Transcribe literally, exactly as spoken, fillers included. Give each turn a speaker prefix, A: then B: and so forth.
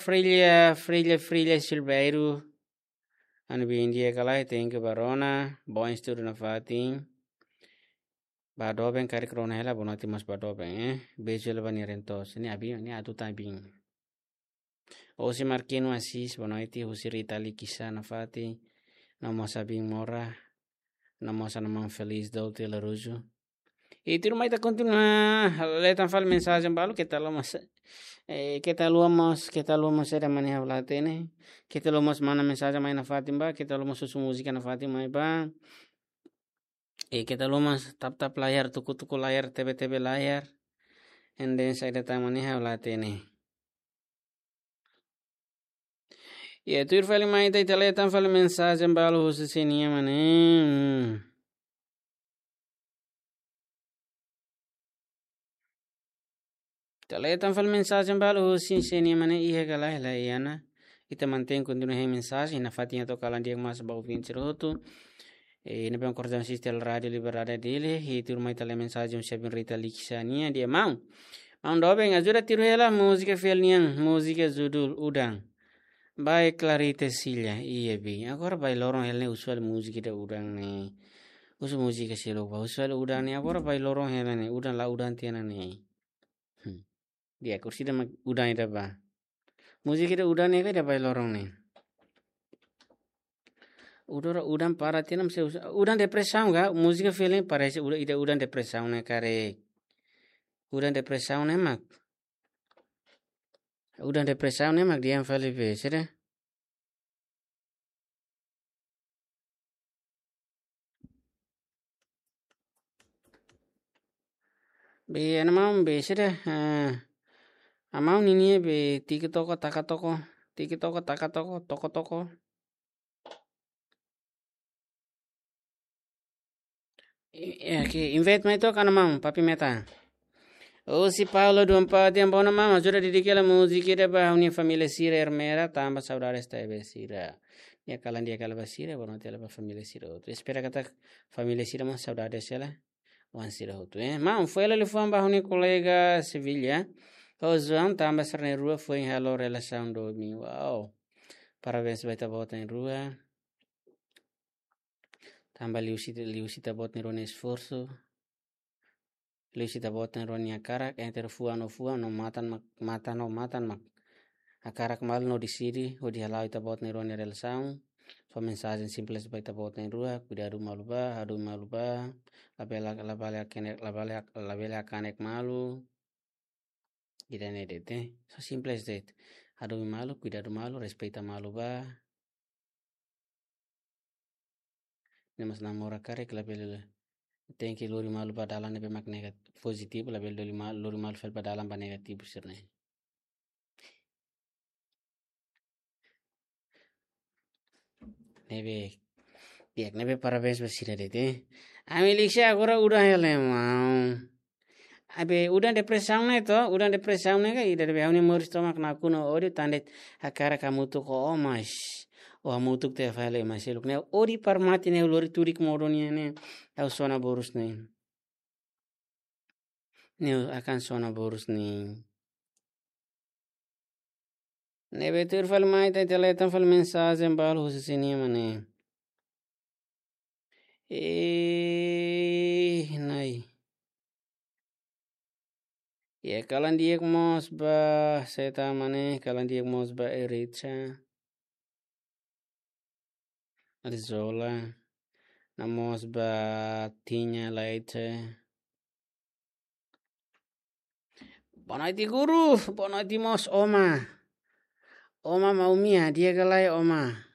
A: Frilha, Frilha, Frilha Silveiro. Anu bindia kalai tem ke barona, boin studio na fatin. Badoben kari krona hela bonati mas badoben eh. Bejo leva ni rentos. Ni abi ni atu tabing. Osi marquino assis bonaiti husi ritali kisa na fati. Namo sabing mora. Namo sanamang feliz doute la rujo. E tiro mais tá continua. Letan fal mensagem balo que tal mas eh que tal vamos que tal vamos era manejar la tene. Que tal vamos mana mensagem mais na Fatima, que tal vamos susu música na Fatima ba. E que tal vamos tap tap layar tuku tuku layar T V T V layar. And then saya datang manejar la tene. E tu ir fal mais tá letan fal mensagem balo husu senia mané. Teletan fal mensagem balo sin senia mana iya galah la iana. Ita mantém continua a mensagem na fatinha to kalan dia mas bau vinci roto. E ne bem cordan sistel radio liberada dele e tur mai tele mensagem sabin rita liksania dia mau. Mau dobe ajuda tiru hela música felnian música judul udang. Vai clarite silha iya bi. Agora vai lorong helne usual música da udang ne. Usu música selo ba usual udang ne agora vai lorong helne udang la udang tiana ne. Dia kursi da udang ida ba. Musik itu udah nih kan dapat lorong nih. Udah udah para tienam se udah depresiun ga musik feeling para se udah ida udah depresiun nih kare. Udah depresiun nih mak. Udah depresiun nih mak dia fali be sih. Be anamam be sih deh. Amau nini be tiki toko taka toko tiki toko taka toko toko toko. Ya que invite mai to kan mam papi meta. O si Paulo do empate en bona mama jura dedique la música de ba uni família sira hermera tamba saudade esta be sira. Ya kalan dia kala basira bona tela ba família sira outro. Espera kata família sira mas saudade sela. Wan sira outro, eh. Mam foi ela le foi ba uni colega Sevilha. O João tamba serne rua foi em hello relação do mi. Wow. Parabéns vai ta bota em rua. Tamba liusita liusita bota nirone esforço. Liusita bota nirone akarak enter fua no fua no matan mak mata no matan mak. Akarak mal no disiri o di halau ita bota nirone relação. Só mensagem simples vai ta bota em rua, cuidado maluba, adu maluba, labela labela kenek labela labela kanek malu. Ida ne dete. So simples det. Adu malu, cuidado malu, respeita maluba. Nemas namora karek labela tem que lori malu badalan nebe mak negatif positif label lori malu lori malu fel badalan ba negatif sirne nebe biak nebe parabéns basira dete amilikse agora udah hele mau abe udah depresiun ne to udah depresiun ne ga ida debe awni moris to mak naku no ori tandet akara kamu tu ko omas o amutuk te fale maseluk ne ori parmati ne lori turik modonia ne au sona borus ne ne akan sona borus ne ne betur fal mai te teletan fal mensagem bal husini mane eh nai ya kalan diek mos ba seta mane kalan diek mos ba eritsa Rizola namos ba tinya laite Bonaiti guru, bonaiti mos oma. Oma maumia, dia galai oma.